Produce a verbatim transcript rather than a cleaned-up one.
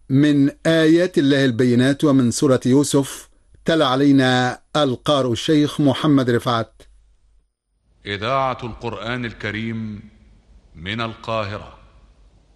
من آيات الله البينات ومن سورة يوسف. تلا علينا القارئ الشيخ محمد رفعت. إذاعة القرآن الكريم من القاهرة.